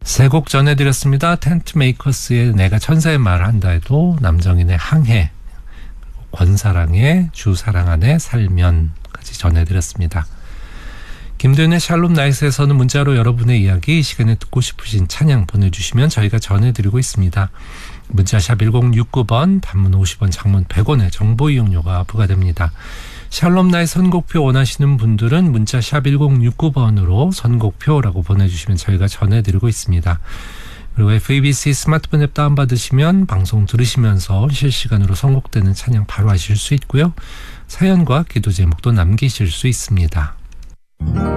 세 곡 전해드렸습니다. 텐트메이커스의 내가 천사의 말을 한다 해도, 남정인의 항해, 권사랑의 주 사랑 안에 살면까지 전해드렸습니다. 김도현의 샬롬 나이스에서는 문자로 여러분의 이야기, 이 시간에 듣고 싶으신 찬양 보내주시면 저희가 전해드리고 있습니다. 문자샵 1069번, 단문 50원, 장문 100원의 정보 이용료가 부과됩니다. 샬롬 나이 선곡표 원하시는 분들은 문자샵 1069번으로 선곡표라고 보내주시면 저희가 전해드리고 있습니다. 그리고 FABC 스마트폰 앱 다운받으시면 방송 들으시면서 실시간으로 선곡되는 찬양 바로 하실 수 있고요. 사연과 기도 제목도 남기실 수 있습니다.